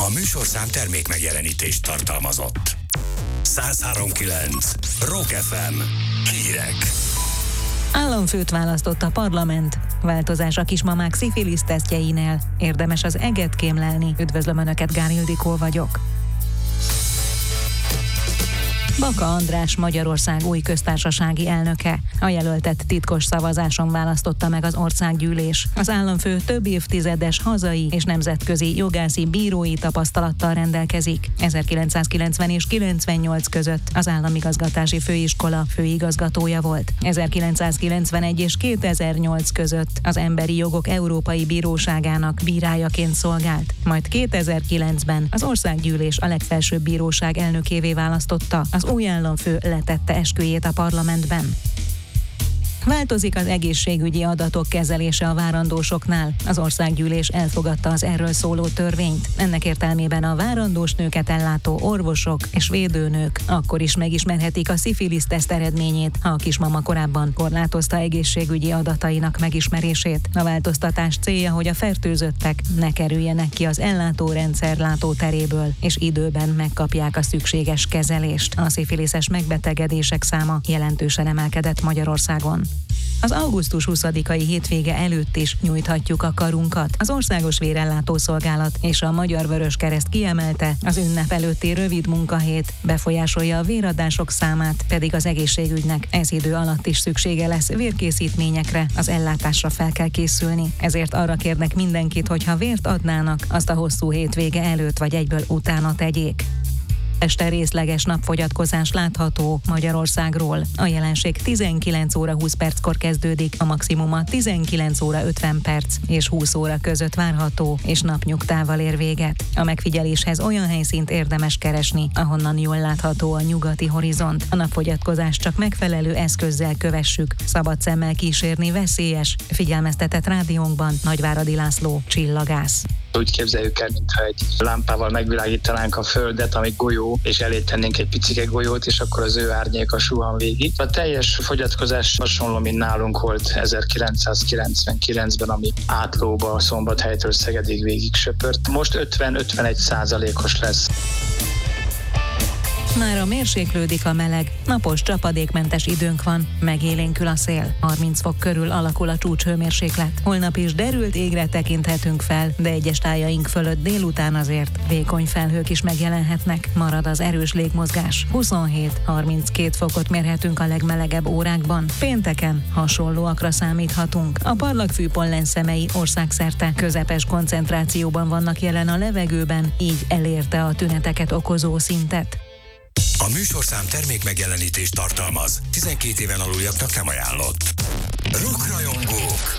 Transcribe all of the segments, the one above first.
A műsorszám termék megjelenítést tartalmazott. 103.9 Rock FM. Hírek. Államfőt választott a parlament. Változás a kismamák szifilisz tesztjeinél. Érdemes az eget kémlelni. Üdvözlöm Önöket, Gál Ildikó vagyok. Baka András Magyarország új köztársasági elnöke. A jelöltet titkos szavazáson választotta meg az országgyűlés. Az államfő több évtizedes hazai és nemzetközi jogászi bírói tapasztalattal rendelkezik. 1990 és 98 között az Államigazgatási Főiskola főigazgatója volt. 1991 és 2008 között az Emberi Jogok Európai Bíróságának bírájaként szolgált. Majd 2009-ben az országgyűlés a legfelsőbb bíróság elnökévé választotta. Az új államfő letette esküjét a parlamentben. Változik az egészségügyi adatok kezelése a várandósoknál. Az országgyűlés elfogadta az erről szóló törvényt. Ennek értelmében a várandós nőket ellátó orvosok és védőnők akkor is megismerhetik a szifilisz teszt eredményét, ha a kismama korábban korlátozta egészségügyi adatainak megismerését. A változtatás célja, hogy a fertőzöttek ne kerüljenek ki az ellátórendszer látóteréből, és időben megkapják a szükséges kezelést. A szifiliszes megbetegedések száma jelentősen emelkedett Magyarországon. Az augusztus 20-ai hétvége előtt is nyújthatjuk a karunkat. Az Országos Vérellátó Szolgálat és a Magyar Vöröskereszt kiemelte, az ünnep előtti rövid munkahét befolyásolja a véradások számát, pedig az egészségügynek ez idő alatt is szüksége lesz vérkészítményekre, az ellátásra fel kell készülni. Ezért arra kérnek mindenkit, hogy ha vért adnának, azt a hosszú hétvége előtt vagy egyből utána tegyék. Este részleges napfogyatkozás látható Magyarországról. A jelenség 19 óra 20 perckor kezdődik, a maximuma 19 óra 50 perc és 20 óra között várható, és napnyugtával ér véget. A megfigyeléshez olyan helyszínt érdemes keresni, ahonnan jól látható a nyugati horizont. A napfogyatkozást csak megfelelő eszközzel kövessük, szabad szemmel kísérni veszélyes, figyelmeztetett rádiónkban Nagyváradi László, csillagász. Úgy képzeljük el, mintha egy lámpával megvilágítanánk a Földet, ami golyó, és elé tennénk egy picike golyót, és akkor az ő árnyéka suhan végig. A teljes fogyatkozás hasonló, mint nálunk volt 1999-ben, ami Átlóba, Szombathelytől Szegedig végig söpört. Most 50-51%-os lesz. Mára mérséklődik a meleg, napos csapadékmentes időnk van, megélénkül a szél. 30 fok körül alakul a csúcshőmérséklet. Holnap is derült égre tekinthetünk fel, de egyes tájaink fölött délután azért vékony felhők is megjelenhetnek. Marad az erős légmozgás. 27-32 fokot mérhetünk a legmelegebb órákban. Pénteken hasonlóakra számíthatunk. A parlagfű pollenszemei országszerte közepes koncentrációban vannak jelen a levegőben, így elérte a tüneteket okozó szintet. A műsorszám termék megjelenítést tartalmaz. 12 éven aluliaknak nem ajánlott. Rockrajongók!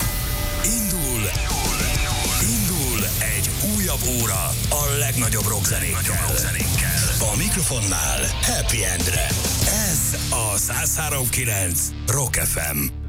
Indul egy újabb óra a legnagyobb rockzenékkel. A mikrofonnál Happy Endre. Ez a 103.9 Rock FM.